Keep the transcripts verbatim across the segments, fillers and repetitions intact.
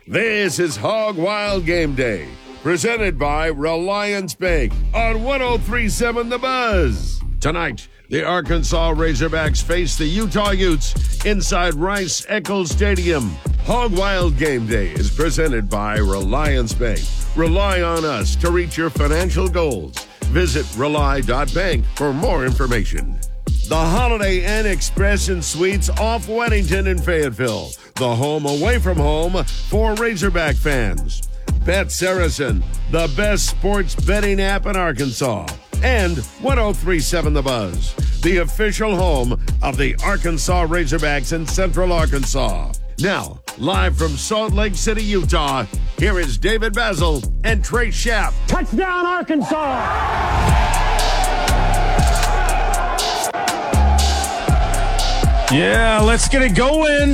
This is Hog Wild Game Day, presented by Reliance Bank on one oh three point seven The Buzz. Tonight, the Arkansas Razorbacks face the Utah Utes inside Rice-Eccles Stadium. Hog Wild Game Day is presented by Reliance Bank. Rely on us to reach your financial goals. Visit rely dot bank for more information. The Holiday Inn Express and Suites off Weddington in Fayetteville. The home away from home for Razorback fans. Bet Saracen, the best sports betting app in Arkansas. And one oh three point seven The Buzz, the official home of the Arkansas Razorbacks in Central Arkansas. Now, live from Salt Lake City, Utah, here is David Basil and Trey Schaap. Touchdown, Arkansas! Yeah, let's get it going.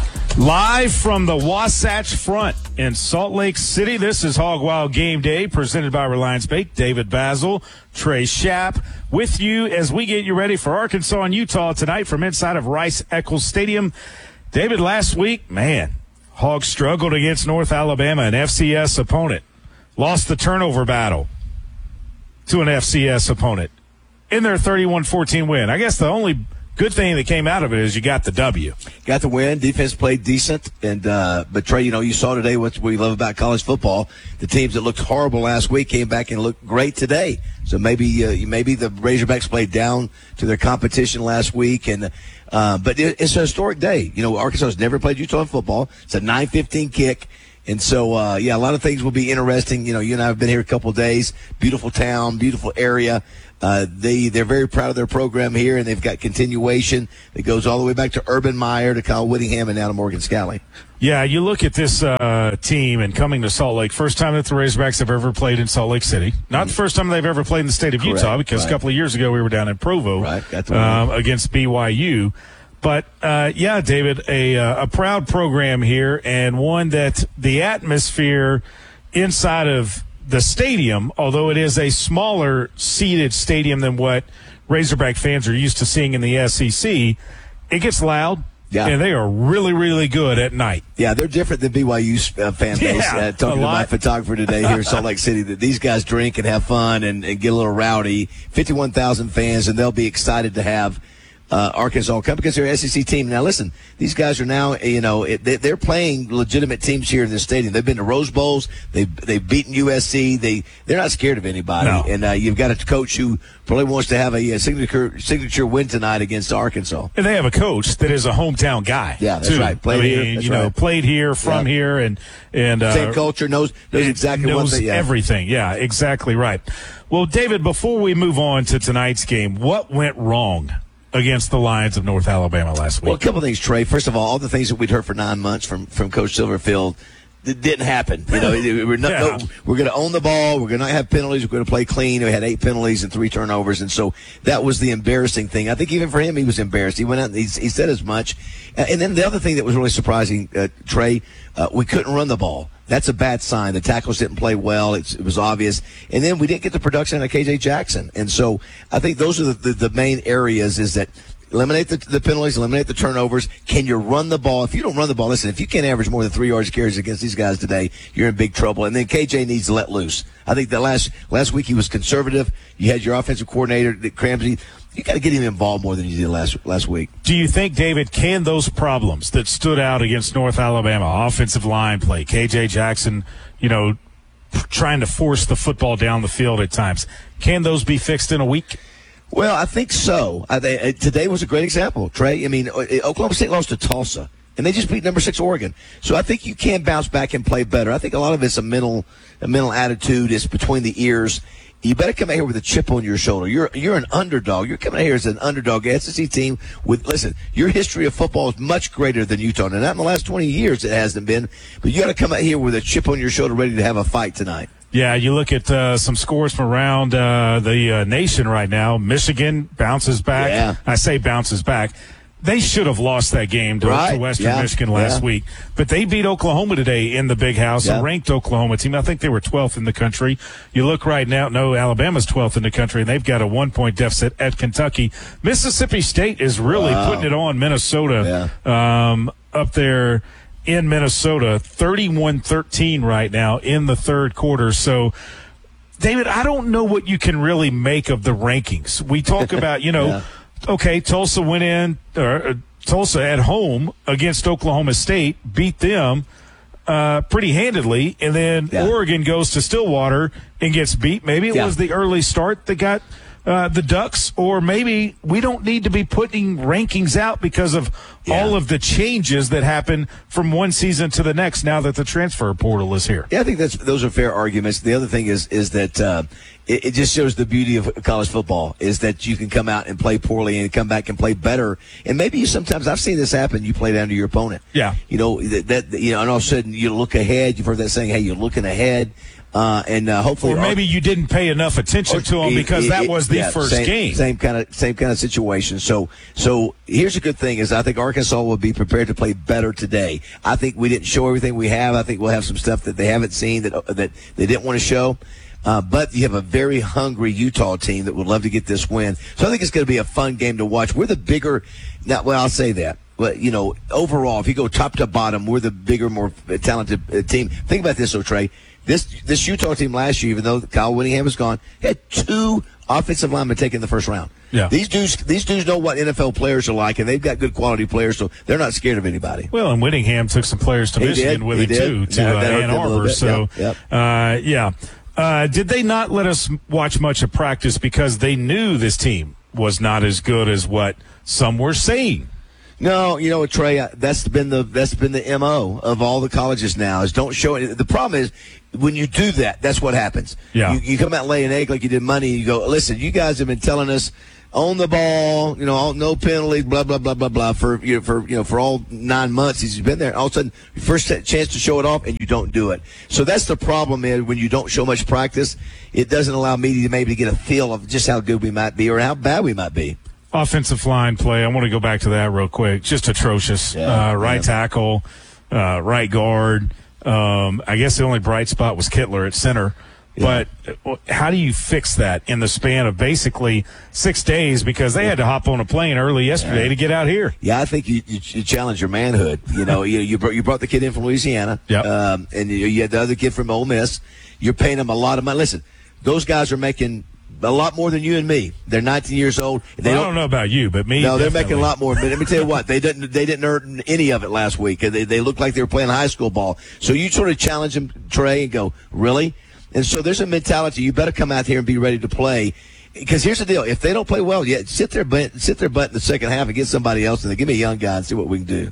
Live from the Wasatch Front in Salt Lake City, this is Hog Wild Game Day, presented by Reliance Bank. David Basil, Trey Schaap, with you as we get you ready for Arkansas and Utah tonight from inside of Rice-Eccles Stadium. David, last week, man, Hogs struggled against North Alabama, an F C S opponent. Lost the turnover battle to an F C S opponent in their thirty-one fourteen win. I guess the only good thing that came out of it is you got the W. Got the win. Defense played decent. And, uh, but Trey, you know, you saw today what we love about college football. The teams that looked horrible last week came back and looked great today. So maybe, uh, maybe the Razorbacks played down to their competition last week. And, uh, but it, it's a historic day. You know, Arkansas has never played Utah in football. It's a nine fifteen kick. And so, uh, yeah, a lot of things will be interesting. You know, you and I have been here a couple of days. Beautiful town, beautiful area. Uh, they, they're very proud of their program here, and they've got continuation that goes all the way back to Urban Meyer, to Kyle Whittingham, and now to Morgan Scalley. Yeah, you look at this uh, team and coming to Salt Lake, first time that the Razorbacks have ever played in Salt Lake City. Not the first time they've ever played in the state of Correct. Utah, because Right. a couple of years ago we were down in Provo Right. Got to um, against B Y U. But, uh, yeah, David, a, uh, a proud program here, and one that the atmosphere inside of the stadium, although it is a smaller seated stadium than what Razorback fans are used to seeing in the S E C, it gets loud. Yeah. And they are really, really good at night. Yeah, they're different than B Y U's uh, fan base. Yeah, uh, talking to my photographer today here in Salt Lake City, that these guys drink and have fun and, and get a little rowdy. fifty-one thousand fans, and they'll be excited to have Uh, Arkansas come because they're an S E C team. Now, listen, these guys are now, you know, it, they, they're playing legitimate teams here in this stadium. They've been to Rose Bowls. They've, they've beaten U S C. They, they're not scared of anybody. No. And uh, you've got a coach who probably wants to have a, a signature signature win tonight against Arkansas. And they have a coach that is a hometown guy. Yeah, that's too. right. Played I mean, here. That's you know, right. played here, from Yeah. here, and and uh, Same culture, knows knows exactly knows what they yeah. everything. Yeah, exactly right. Well, David, before we move on to tonight's game, what went wrong against the Lions of North Alabama last week? Well, a couple of things, Trey. First of all, all the things that we'd heard for nine months from, from Coach Silverfield, it didn't happen. You know, we're not, Yeah. no, we're going to own the ball. We're going to not have penalties. We're going to play clean. We had eight penalties and three turnovers, and so that was the embarrassing thing. I think even for him, he was embarrassed. He went out and he, he said as much. And then the other thing that was really surprising, uh, Trey, uh, we couldn't run the ball. That's a bad sign. The tackles didn't play well. It's, it was obvious. And then we didn't get the production out of K J Jackson. And so I think those are the, the, the main areas, is that eliminate the, the penalties, eliminate the turnovers. Can you run the ball? If you don't run the ball, listen, if you can't average more than three yards of carries against these guys today, you're in big trouble. And then K J needs to let loose. I think that last last week he was conservative. You had your offensive coordinator, Cramsey. You got to get him involved more than you did last last week. Do you think, David, can those problems that stood out against North Alabama, offensive line play, K J Jackson, you know, trying to force the football down the field at times, can those be fixed in a week? Well, I think so. I, they, today was a great example, Trey. I mean, Oklahoma State lost to Tulsa, and they just beat number six Oregon. So I think you can bounce back and play better. I think a lot of it's a mental, a mental attitude. It's between the ears. You better come out here with a chip on your shoulder. You're you're an underdog. You're coming out here as an underdog S E C team with, listen, your history of football is much greater than Utah. And not in the last twenty years it hasn't been. But you got to come out here with a chip on your shoulder ready to have a fight tonight. Yeah, you look at uh, some scores from around uh, the uh, nation right now. Michigan bounces back. Yeah. I say bounces back. They should have lost that game to, Right. to Western Yeah. Michigan last Yeah. week. But they beat Oklahoma today in the Big House, Yeah. a ranked Oklahoma team. I think they were twelfth in the country. You look right now, no, Alabama's twelfth in the country, and they've got a one-point deficit at Kentucky. Mississippi State is really Wow. putting it on Minnesota um, up there in Minnesota, thirty-one thirteen right now in the third quarter. So, David, I don't know what you can really make of the rankings. We talk about, you know, yeah. okay, Tulsa went in, or Tulsa at home against Oklahoma State, beat them uh, pretty handedly, and then yeah. Oregon goes to Stillwater and gets beat. Maybe it yeah. was the early start that got uh, the Ducks, or maybe we don't need to be putting rankings out because of yeah. all of the changes that happen from one season to the next now that the transfer portal is here. Yeah, I think that's those are fair arguments. The other thing is is that uh, it, it just shows the beauty of college football is that you can come out and play poorly and come back and play better. And maybe you sometimes I've seen this happen. You play down to your opponent. Yeah, you know that, that you know, and all of a sudden you look ahead. You've heard that saying, "Hey, you're looking ahead." Uh, and uh, hopefully, or maybe you didn't pay enough attention to them because it, it, that was the yeah, first same, game. Same kind of same kind of situation. So, so here's a good thing: is I think Arkansas will be prepared to play better today. I think we didn't show everything we have. I think we'll have some stuff that they haven't seen that that they didn't want to show. Uh, but you have a very hungry Utah team that would love to get this win. So I think it's going to be a fun game to watch. We're the bigger. Now, well, I'll say that. But, you know, overall, if you go top to bottom, we're the bigger, more talented uh, team. Think about this, though, Trey. This this Utah team last year, even though Kyle Whittingham was gone, had two offensive linemen taken in the first round. Yeah. These dudes these dudes know what N F L players are like, and they've got good quality players, so they're not scared of anybody. Well, and Whittingham took some players to he Michigan did. with he him, did. too, to that, uh, that Ann Arbor. So, yep. Yep. Uh, yeah. Uh, did they not let us watch much of practice because they knew this team was not as good as what some were saying? No, you know what, Trey? That's been the that's been the M O of all the colleges now. Is don't show it. The problem is when you do that, that's what happens. Yeah. You, you come out and lay an egg like you did money. And you go, listen, you guys have been telling us on the ball, you know, no penalties, blah blah blah blah blah for you know, for you know for all nine months he's been there. All of a sudden, first chance to show it off, and you don't do it. So that's the problem. Is when you don't show much practice, it doesn't allow media to maybe get a feel of just how good we might be or how bad we might be. Offensive line play, I want to go back to that real quick. Just atrocious. Yeah, uh, right yeah. tackle, uh, right guard. Um, I guess the only bright spot was Kittler at center. Yeah. But how do you fix that in the span of basically six days? Because they had to hop on a plane early yesterday yeah. to get out here. Yeah, I think you, you, you challenge your manhood. You know, you you brought, you brought the kid in from Louisiana, yep. um, and you, you had the other kid from Ole Miss. You're paying them a lot of money. Listen, those guys are making a lot more than you and me. They're nineteen years old. They well, don't, I don't know about you, but me. No, they're definitely. making a lot more. But let me tell you what, they didn't. They didn't earn any of it last week. They they looked like they were playing high school ball. So you sort of challenge them, Trey, and go, really? And so there's a mentality. You better come out here and be ready to play. Because here's the deal: if they don't play well, yeah, sit their butt, sit their butt in the second half and get somebody else, and then give me a young guy and see what we can do.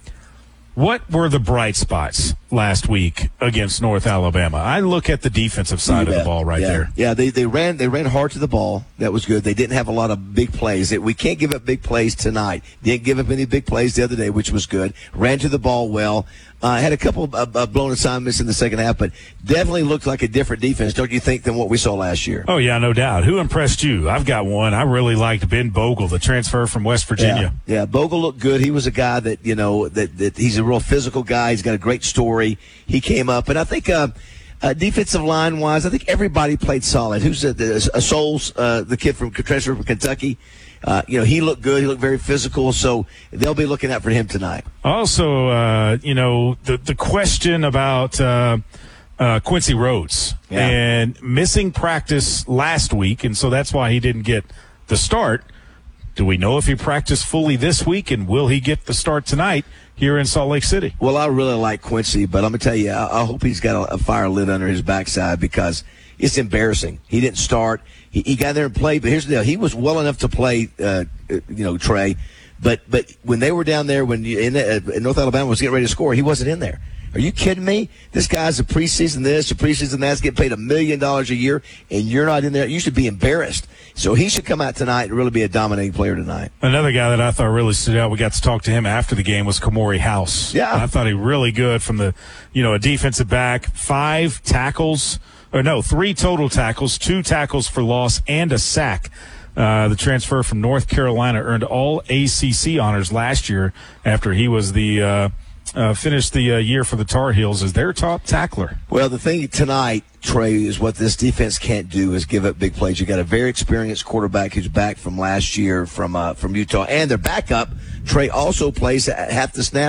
What were the bright spots last week against North Alabama? I look at the defensive side of the ball right yeah. there. Yeah, they they ran they ran hard to the ball. That was good. They didn't have a lot of big plays. We can't give up big plays tonight. Didn't give up any big plays the other day, which was good. Ran to the ball well. Uh, had a couple of uh, blown assignments in the second half, but definitely looked like a different defense, don't you think, than what we saw last year? Oh, yeah, no doubt. Who impressed you? I've got one. I really liked Ben Bogle, the transfer from West Virginia. Yeah, yeah. Bogle looked good. He was a guy that, you know, that, that he's a real physical guy. He's got a great story. He came up, and I think uh, uh, defensive line-wise, I think everybody played solid. Who's the, the uh, Souls, uh, the kid from transfer from Kentucky? Uh, you know, he looked good. He looked very physical. So they'll be looking out for him tonight. Also, uh, you know, the the question about uh, uh, Quincy Rhodes yeah. and missing practice last week, and so that's why he didn't get the start. Do we know if he practiced fully this week, and will he get the start tonight here in Salt Lake City? Well, I really like Quincy, but I'm going to tell you, I, I hope he's got a, a fire lit under his backside because it's embarrassing. He didn't start. He, he got there and played, but here's the deal. He was well enough to play, uh, you know, Trey. But but when they were down there, when you, in, uh, in North Alabama was getting ready to score, he wasn't in there. Are you kidding me? This guy's a preseason this, a preseason that's getting paid a million dollars a year, and you're not in there. You should be embarrassed. So he should come out tonight and really be a dominating player tonight. Another guy that I thought really stood out, we got to talk to him after the game, was Kamori House. Yeah. I thought he really good from the, you know, a defensive back, five tackles. Or no, three total tackles, two tackles for loss, and a sack. Uh, the transfer from North Carolina earned all A C C honors last year after he was the uh, uh, finished the uh, year for the Tar Heels as their top tackler. Well, the thing tonight, Trey, is what this defense can't do is give up big plays. You got a very experienced quarterback who's back from last year from uh, from Utah, and their backup, Trey, also plays half the snaps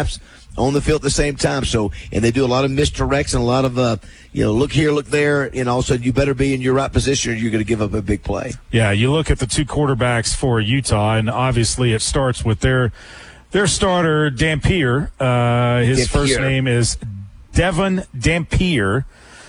on the field at the same time. So, and they do a lot of misdirects and a lot of, uh, you know, look here, look there, and also you better be in your right position or you're going to give up a big play. Yeah, you look at the two quarterbacks for Utah, and obviously it starts with their their starter, Dampier. Uh, his Dampier. first name is Devin Dampier.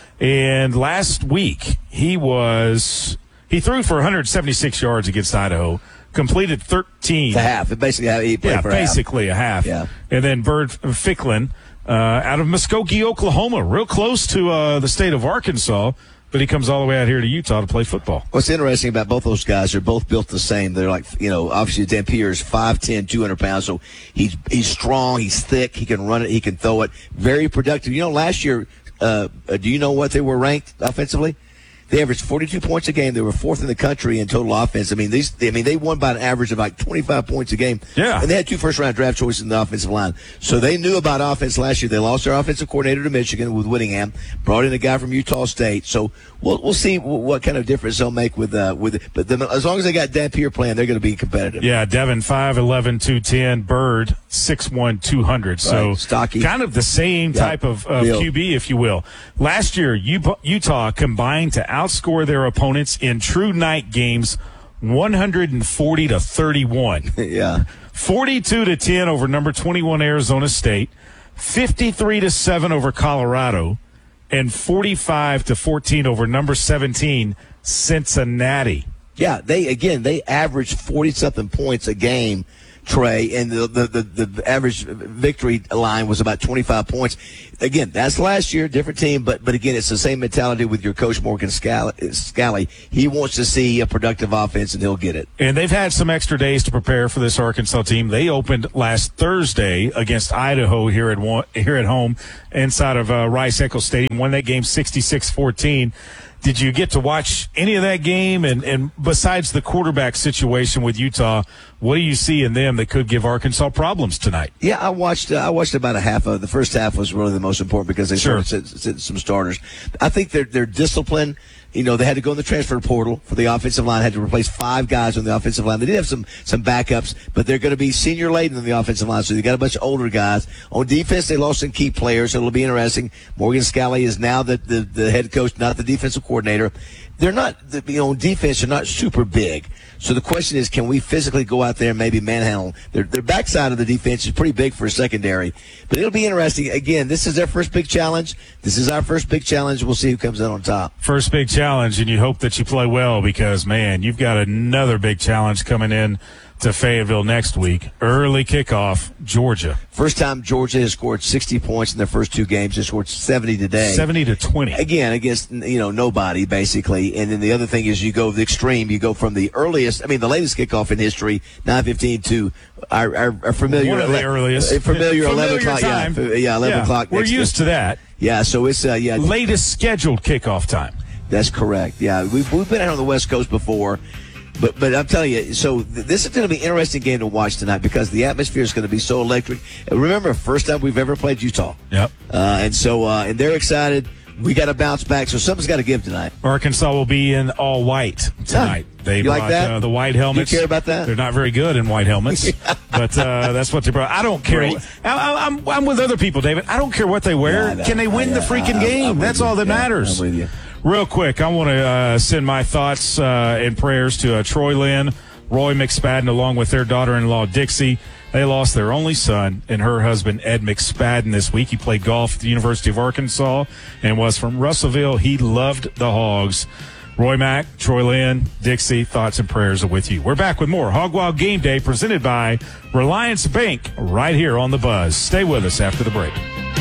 And last week, he was he threw for one hundred seventy-six yards against Idaho, completed thirteen. It's a half. It basically, he played yeah, for basically a half. a half. Yeah. And then Bird Ficklin uh, out of Muskogee, Oklahoma, real close to uh, the state of Arkansas, but he comes all the way out here to Utah to play football. What's interesting about both those guys, they're both built the same. They're like, you know, obviously Dampier is five ten, two hundred pounds, so he's he's strong, he's thick, he can run it, he can throw it. Very productive. You know, last year, uh, do you know what they were ranked offensively? They averaged forty-two points a game. They were fourth in the country in total offense. I mean, these. I mean, they won by an average of like twenty-five points a game. Yeah. And they had two first-round draft choices in the offensive line. So they knew about offense last year. They lost their offensive coordinator to Michigan with Whittingham. Brought in a guy from Utah State. So we'll we'll see what kind of difference they'll make with uh, with it. But the, as long as they got Dampier playing, they're going to be competitive. Yeah, Devin five eleven, two ten, Bird six one, two hundred. So Right. Stocky. Kind of the same Yep. type of, of Deal. Q B, if you will. Last year, Utah combined to outscore their opponents in true night games one hundred forty to thirty-one. Yeah. forty-two to ten over number twenty-one Arizona State, fifty-three to seven over Colorado, and forty-five to fourteen over number seventeen Cincinnati. Yeah, they again they averaged forty something points a game, Trey, and the, the the the average victory line was about twenty-five points. Again, that's last year, different team, but but again, it's the same mentality with your coach Morgan Scally. Scally. He wants to see a productive offense, and he'll get it. And they've had some extra days to prepare for this Arkansas team. They opened last Thursday against Idaho here at one, here at home inside of uh, Rice-Eccles Stadium. Won that game sixty-six fourteen. Did you get to watch any of that game? And, and besides the quarterback situation with Utah, what do you see in them that could give Arkansas problems tonight? Yeah, I watched. Uh, I watched about a half of the first half was really the most important because they Sure. started sit, sit some starters. I think their their discipline. You know, they had to go in the transfer portal for the offensive line. Had to replace five guys on the offensive line. They did have some some backups, but they're going to be senior laden on the offensive line. So they got a bunch of older guys on defense. They lost some key players, so it'll be interesting. Morgan Scally is now the the, the head coach, not the defensive coordinator. They're not, you know, on defense, they're not super big. So the question is, can we physically go out there and maybe manhandle? Their, their backside of the defense is pretty big for a secondary. But it'll be interesting. Again, this is their first big challenge. This is our first big challenge. We'll see who comes out on top. First big challenge, and you hope that you play well because, man, you've got another big challenge coming in to Fayetteville next week. Early kickoff, Georgia. First time Georgia has scored sixty points in their first two games. They scored seventy today. seventy to twenty. Again, against, you know, nobody, basically. And then the other thing is you go the extreme. You go from the earliest, I mean, the latest kickoff in history, nine fifteen, to our, our, our familiar. One of the earliest. Familiar, Familiar eleven o'clock. time. Yeah, yeah, eleven Yeah, o'clock. We're next used to that. Yeah, so it's, uh, yeah. Latest scheduled kickoff time. That's correct. Yeah, we've, we've been out on the West Coast before. But but I'm telling you, so th- this is going to be an interesting game to watch tonight because the atmosphere is going to be so electric. And remember, first time we've ever played Utah. Yep. Uh, and so uh, and they're excited. We got to bounce back, so something's got to give tonight. Arkansas will be in all white tonight. They You brought like that? Uh, the white helmets. You care about that? They're not very good in white helmets, but uh, that's what they brought. I don't care. Great. I, I, I'm, I'm with other people, David. I don't care what they wear. Yeah, I know. Can they win I- the freaking I- I- game? I'm with That's you. all that Yeah, matters. I'm with you. Real quick, I want to uh, send my thoughts uh, and prayers to uh, Troy Lynn, Roy McSpadden, along with their daughter-in-law, Dixie. They lost their only son and her husband, Ed McSpadden, this week. He played golf at the University of Arkansas and was from Russellville. He loved the Hogs. Roy Mack, Troy Lynn, Dixie, thoughts and prayers are with you. We're back with more Hog Wild Game Day presented by Reliance Bank right here on The Buzz. Stay with us after the break.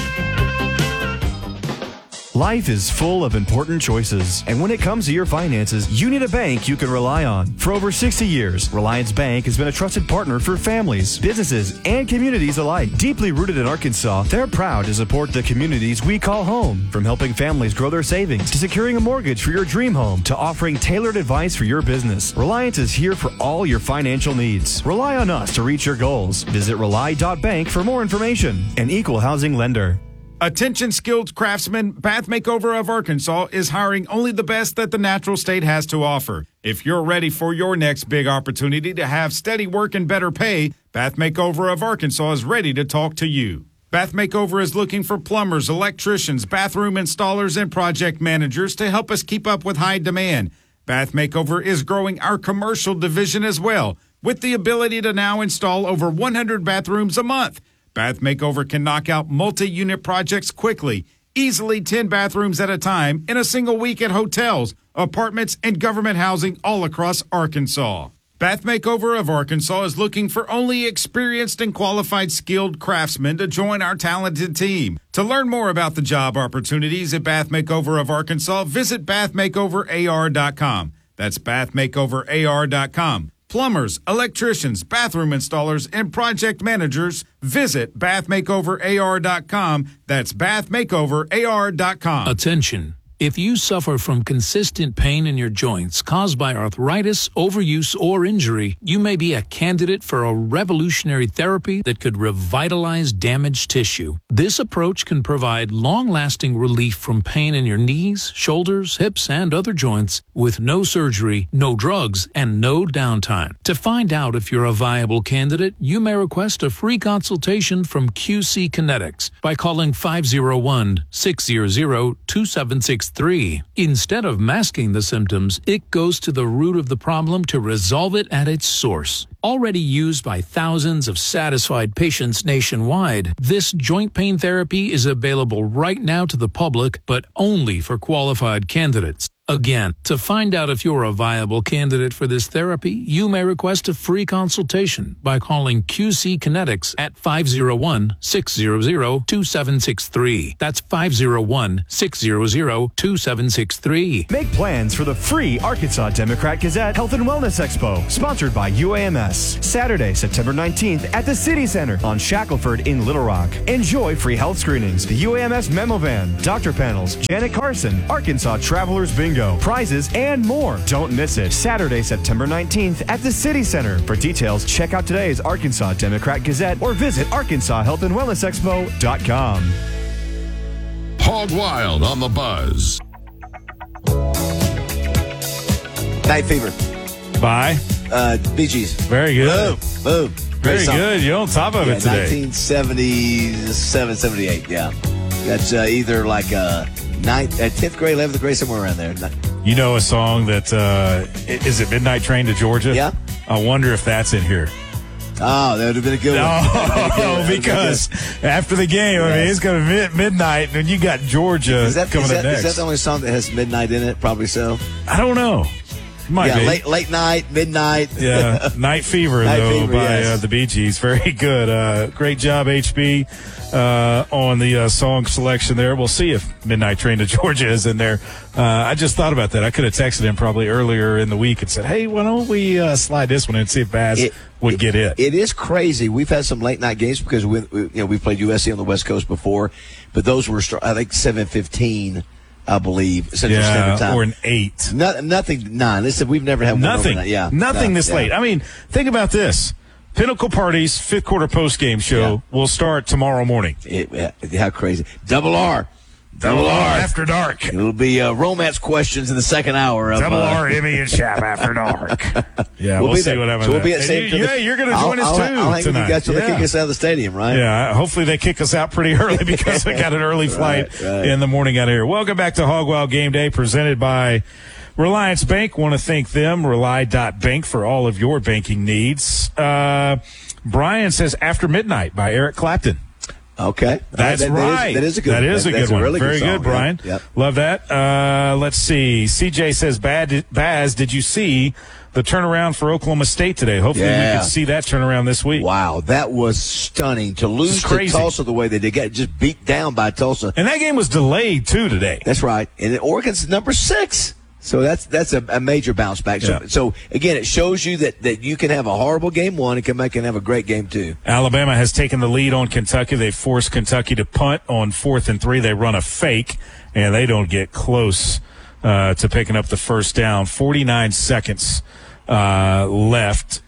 Life is full of important choices, and when it comes to your finances, you need a bank you can rely on. For over sixty years, Reliance Bank has been a trusted partner for families, businesses, and communities alike. Deeply rooted in Arkansas, they're proud to support the communities we call home. From helping families grow their savings, to securing a mortgage for your dream home, to offering tailored advice for your business, Reliance is here for all your financial needs. Rely on us to reach your goals. Visit rely dot bank for more information. An equal housing lender. Attention skilled craftsmen, Bath Makeover of Arkansas is hiring only the best that the natural state has to offer. If you're ready for your next big opportunity to have steady work and better pay, Bath Makeover of Arkansas is ready to talk to you. Bath Makeover is looking for plumbers, electricians, bathroom installers, and project managers to help us keep up with high demand. Bath Makeover is growing our commercial division as well, with the ability to now install over one hundred bathrooms a month. Bath Makeover can knock out multi-unit projects quickly, easily ten bathrooms at a time in a single week at hotels, apartments, and government housing all across Arkansas. Bath Makeover of Arkansas is looking for only experienced and qualified skilled craftsmen to join our talented team. To learn more about the job opportunities at Bath Makeover of Arkansas, visit bath makeover a r dot com. That's bath makeover a r dot com. Plumbers, electricians, bathroom installers, and project managers, visit bath makeover a r dot com. That's bath makeover a r dot com. Attention. If you suffer from consistent pain in your joints caused by arthritis, overuse, or injury, you may be a candidate for a revolutionary therapy that could revitalize damaged tissue. This approach can provide long-lasting relief from pain in your knees, shoulders, hips, and other joints with no surgery, no drugs, and no downtime. To find out if you're a viable candidate, you may request a free consultation from Q C Kinetics by calling five oh one, six hundred, two seven six three. Instead of masking the symptoms, it goes to the root of the problem to resolve it at its source. Already used by thousands of satisfied patients nationwide, this joint pain therapy is available right now to the public, but only for qualified candidates. Again, to find out if you're a viable candidate for this therapy, you may request a free consultation by calling Q C Kinetics at five oh one, six hundred, two seven six three. That's five oh one, six hundred, two seven six three. Make plans for the free Arkansas Democrat Gazette Health and Wellness Expo, sponsored by U A M S. Saturday, September nineteenth at the City Center on Shackelford in Little Rock. Enjoy free health screenings, the U A M S memo van, doctor panels, Janet Carson, Arkansas Travelers Bingo, prizes, and more. Don't miss it. Saturday, September nineteenth at the City Center. For details, check out today's Arkansas Democrat Gazette or visit arkansas health and wellness expo dot com. Hog Wild on the Buzz. Night Fever. Bye. Uh, Bee Gees. Very good. Boom. Boom. Very Great song. good. You're on top of Yeah, it today. nineteen seventy-seven, seventy-eight, yeah. That's uh, either like a ninth, uh, tenth grade, eleventh grade, somewhere around there. You know a song that, uh, i- is it Midnight Train to Georgia? Yeah. I wonder if that's in here. Oh, that would have been a good one. Oh, because after the game, I mean, it's going to be midnight, and you got Georgia Is that, coming is, up that, next. is that the only song that has midnight in it? Probably so. I don't know. Might yeah, be. late late night, midnight. Yeah, Night Fever, Night though, Fever, by yes. uh, the Bee Gees. Very good. Uh, great job, H B, uh, on the uh, song selection there. We'll see if Midnight Train to Georgia is in there. Uh, I just thought about that. I could have texted him probably earlier in the week and said, hey, why don't we uh, slide this one in and see if Baz It- would get it. It is crazy. We've had some late night games because we, we you know we played U S C on the West Coast before, but those were start- I think seven fifteen, I believe Central Standard yeah, Time. or an eight. No, nothing nine. Listen, we've never had one Nothing. overnight. Yeah, Nothing no, this yeah. late. I mean, think about this. Pinnacle Party's fifth quarter post game show Yeah. will start tomorrow morning. It, yeah, how crazy! Double R, double R after dark. It'll be uh, romance questions in the second hour. Of, Double uh, R, Emmy, and Shap after dark. Yeah, we'll, We'll be see there. what happens. So we'll be at And State- you, yeah, you're going to join I'll, us I'll, too I'll hang with tonight. you guys till yeah. they kick us out of the stadium, right? Yeah, hopefully they kick us out pretty early because we got an early flight Right, right. in the morning out of here. Welcome back to Hog Wild Game Day, presented by Reliance Bank. Want to thank them, Rely dot bank, for all of your banking needs. Uh, Brian says After Midnight by Eric Clapton. Okay, That's that, that right. Is, that is a good. That is that, a good that's one. A really Very good, good, song. Brian. Yep. Yep. Love that. Uh, let's see. C J says, Bad, Baz, did you see the turnaround for Oklahoma State today? Hopefully we Yeah. can see that turnaround this week. Wow, that was stunning to lose It's to crazy. Tulsa the way they did, get just beat down by Tulsa. And that game was delayed, too, today. That's right, and Oregon's number six. So that's that's a, a major bounce back. So, Yeah. so again, it shows you that, that you can have a horrible game one and come back and have a great game two. Alabama has taken the lead on Kentucky. They forced Kentucky to punt on fourth and three. They run a fake, and they don't get close uh, to picking up the first down. forty-nine seconds uh, left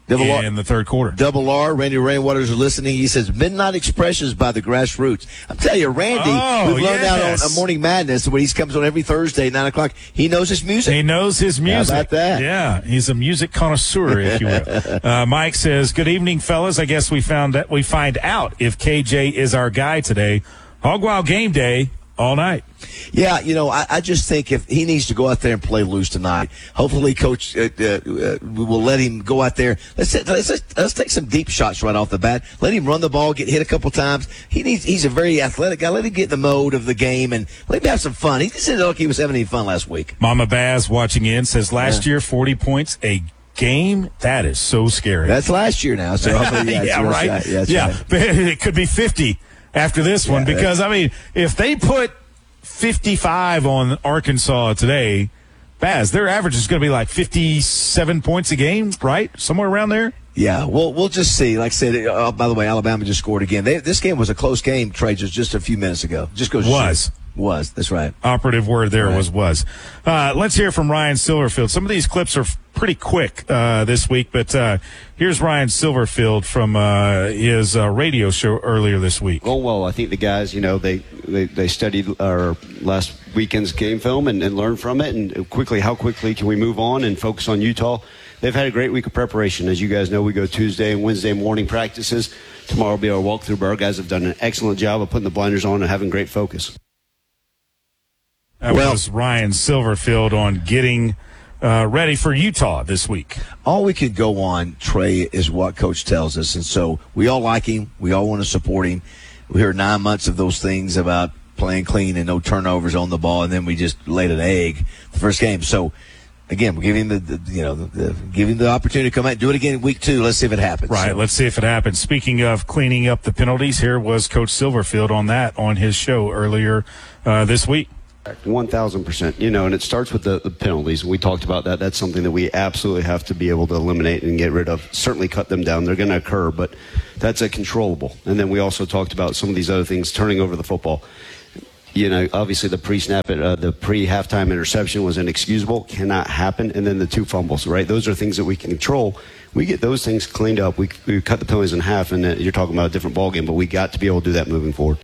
Double in R, the third quarter. Double R, Randy Rainwaters is listening. He says, Midnight Expressions by the Grassroots. I'm telling you, Randy, Oh, we've learned yes. out on, on Morning Madness when he comes on every Thursday at nine o'clock. He knows his music. He knows his music. How about that? Yeah, he's a music connoisseur, if you will. uh, Mike says, "Good evening, fellas. I guess we found that we find out if K J is our guy today. Hog Wild game day all night." Yeah, you know, I, I just think if he needs to go out there and play loose tonight, hopefully Coach uh, uh, uh, will let him go out there. Let's, let's let's take some deep shots right off the bat. Let him run the ball, get hit a couple times. He needs. He's a very athletic guy. Let him get in the mode of the game and let him have some fun. He didn't look like he was having any fun last week. Mama Baz watching in says, "Last Yeah. year, forty points a game. That is so scary." That's last year now. So hopefully, yeah, yeah, that's right. right. Yeah, that's yeah, right. but it could be fifty after this one Yeah, because I mean, if they put fifty-five on Arkansas today, Baz, their average is going to be like fifty-seven points a game, right? Somewhere around there. Yeah, we'll we'll just see. Like I said, uh, by the way, Alabama just scored again. They, this game was a close game, Trey, just, just a few minutes ago. Just goes to Was. show. Was. That's right. Operative word there Right. was was. Uh, let's hear from Ryan Silverfield. Some of these clips are f- pretty quick uh, this week, but uh, here's Ryan Silverfield from uh, his uh, radio show earlier this week. Oh, well, I think the guys, you know, they, they, they studied our last weekend's game film and, and learned from it. And quickly, how quickly can we move on and focus on Utah? They've had a great week of preparation. As you guys know, we go Tuesday and Wednesday morning practices. Tomorrow will be our walkthrough, but our guys have done an excellent job of putting the blinders on and having great focus. That Well- was Ryan Silverfield on getting uh, ready for Utah this week. All we can go on, Trey, is what Coach tells us. And so we all like him. We all want to support him. We heard nine months of those things about playing clean and no turnovers on the ball, and then we just laid an egg the first game. So, again, we're giving the, the you know the, the giving the opportunity to come out and do it again in week two. Let's see if it happens. Right, So, let's see if it happens. Speaking of cleaning up the penalties, here was Coach Silverfield on that on his show earlier uh, this week. one thousand percent. You know, and it starts with the, the penalties. We talked about that. That's something that we absolutely have to be able to eliminate and get rid of. Certainly cut them down. They're going to occur, but that's a controllable. And then we also talked about some of these other things, turning over the football. You know, obviously the pre-snap, uh, the pre-halftime interception was inexcusable, cannot happen. And then the two fumbles, right? Those are things that we can control. We get those things cleaned up. We, we cut the penalties in half, and uh, you're talking about a different ballgame, but we got to be able to do that moving forward.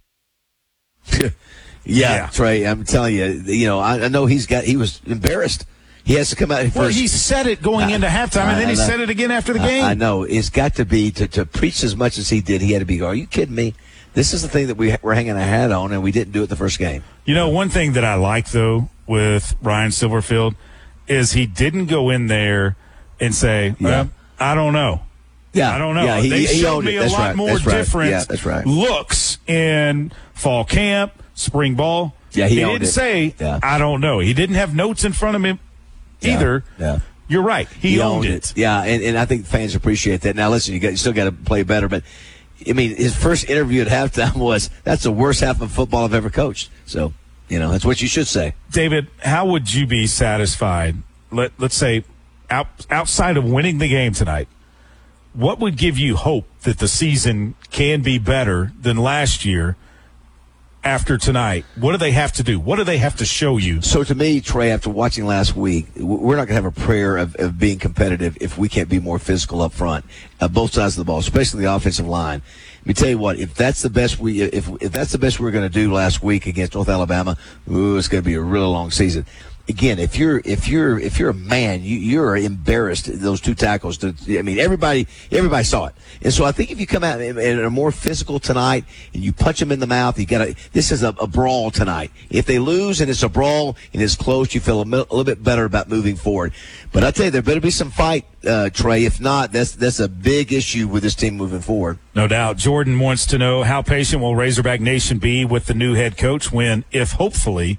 yeah, Yeah. Trey, I'm telling you, you know, I, I know he's got. He was embarrassed. He has to come out first. Well, he said it going I- into halftime, and then he I- I- said it again after the game. I, I know. It's got to be to, to preach as much as he did. He had to be. Are you kidding me? This is the thing that we we're hanging a hat on, and we didn't do it the first game. You know, one thing that I like, though, with Ryan Silverfield is he didn't go in there and say, well, I don't know. Yeah, I don't know. Yeah, he, they he showed owned me it. a That's lot right. more That's right. different Yeah, that's right. looks in fall camp, spring ball. Yeah, he owned didn't it. say, Yeah. I don't know. He didn't have notes in front of him either. Yeah. You're right. He, owned, it. Yeah, and, and I think fans appreciate that. Now, listen, you, got, you still got to play better, but I mean, his first interview at halftime was, "That's the worst half of football I've ever coached." So, you know, that's what you should say. David, how would you be satisfied? Let let's say out, outside of winning the game tonight, what would give you hope that the season can be better than last year after tonight? What do they have to do? What do they have to show you? So to me, Trey, after watching last week, w- we're not going to have a prayer of, of being competitive if we can't be more physical up front, uh, both sides of the ball, especially the offensive line. Let me tell you what, if that's the best we if if that's the best we we're going to do last week against North Alabama, ooh, it's going to be a really long season. Again, if you're if you're if you're a man, you you're embarrassed those two tackles. To, I mean, everybody everybody saw it, and so I think if you come out and are more physical tonight and you punch them in the mouth, you got to. This is a, a brawl tonight. If they lose and it's a brawl and it's close, you feel a, mi- a little bit better about moving forward. But I tell you, there better be some fight, uh, Trey. If not, that's that's a big issue with this team moving forward. No doubt. Jordan wants to know, how patient will Razorback Nation be with the new head coach when, if hopefully,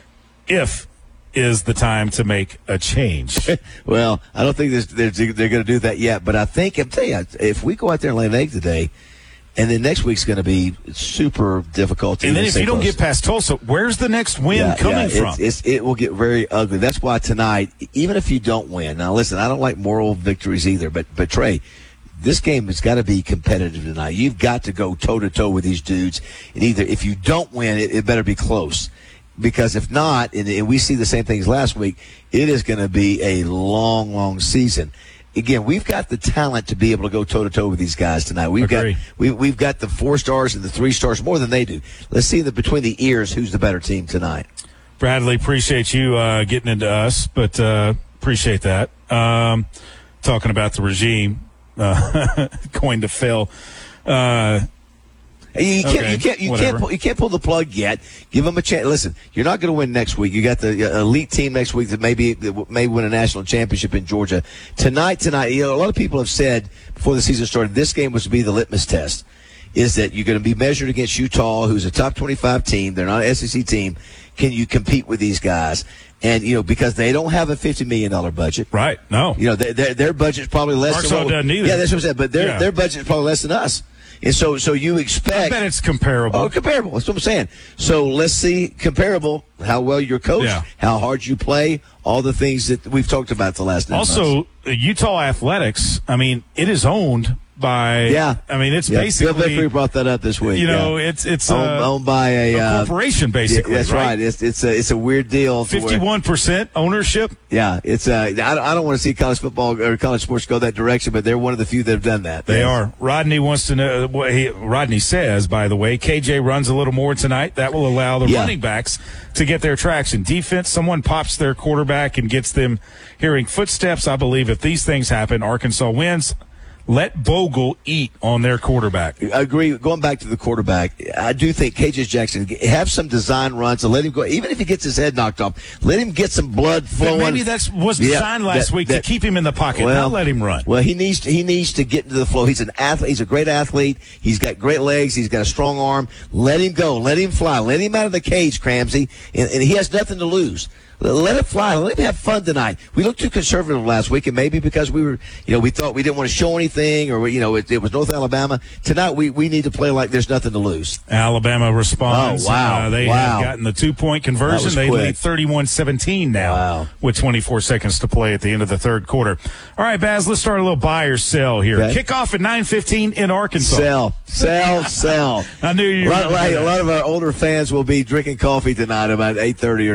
if is the time to make a change? Well, I don't think they're, they're, they're going to do that yet, but I think, I'm telling you, if we go out there and lay an egg today, and then next week's going to be super difficult. To And then even if stay you don't close. get past Tulsa, where's the next win Yeah, coming yeah, from? It's, it's, it will get very ugly. That's why tonight, even if you don't win, now listen, I don't like moral victories either, but, but Trey, this game has got to be competitive tonight. You've got to go toe-to-toe with these dudes, and either if you don't win, it, it better be close. Because if not, and, and we see the same things last week, it is going to be a long, long season. again, we've got the talent to be able to go toe to toe with these guys tonight. We've Agree. got we, we've got the four stars and the three stars more than they do. Let's see that between the ears, who's the better team tonight. Bradley, appreciate you uh, getting into us, but uh, appreciate that. Um, talking about the regime uh, going to fail. Uh, You can't, okay, you can't, you whatever. can't, pull, you can't pull the plug yet. Give them a chance. Listen, you're not going to win next week. You got the uh, elite team next week that maybe that may win a national championship in Georgia tonight. Tonight, you know, a lot of people have said before the season started, this game was to be the litmus test. Is that you're going to be measured against Utah, who's a top twenty-five team. They're not an S E C team. Can you compete with these guys? And, you know, because they don't have a fifty million dollars budget. Right. No. You know, their, their, their budget's probably less Arkansas than what, doesn't either. Yeah, that's what I'm saying. But their, Yeah. their budget's probably less than us. And so, so you expect. I bet it's comparable. Oh, comparable. That's what I'm saying. So let's see comparable, how well you're coached, Yeah. how hard you play, all the things that we've talked about the last nine Also, months. Utah Athletics, I mean, it is owned by, Yeah. I mean, it's Yeah, basically, Bill Vickery brought that up this week. you know, yeah. it's it's owned, uh, owned by a, a uh, corporation, basically. Yeah, that's right. right. It's it's a it's a weird deal. to where- fifty-one percent ownership. Yeah, it's uh, I don't, I don't want to see college football or college sports go that direction, but they're one of the few that have done that. They Yeah. are. Rodney wants to know what he, Rodney says, by the way, K J runs a little more tonight. That will allow the Yeah. running backs to get their traction. Defense, someone pops their quarterback and gets them hearing footsteps. I believe if these things happen, Arkansas wins. Let Bogle eat on their quarterback. I agree. Going back to the quarterback, I do think K J Jackson have some design runs and let him go. Even if he gets his head knocked off, let him get some blood But flowing. maybe that was Yeah, designed last that- week that- to keep him in the pocket, not let him run. Well, he needs to, he needs to get into the flow. He's an athlete. He's a great athlete. He's got great legs. He's got a strong arm. Let him go. Let him fly. Let him out of the cage, Cramsey, and, and he has nothing to lose. Let it fly. Let him have fun tonight. We looked too conservative last week, and maybe because we were, you know, we thought we didn't want to show anything, or you know, it, it was North Alabama. Tonight, we, we need to play like there's nothing to lose. Alabama responds. Oh, wow. Uh, they Wow. have gotten the two-point That conversion. was They quick. lead thirty-one seventeen now Wow. with twenty-four seconds to play at the end of the third quarter. All right, Baz, let's start a little buy or sell here. Okay. Kickoff at nine fifteen in Arkansas. Sell, sell, sell. I knew you A were lot, gonna do hey, a that. lot of our older fans will be drinking coffee tonight about eight thirty or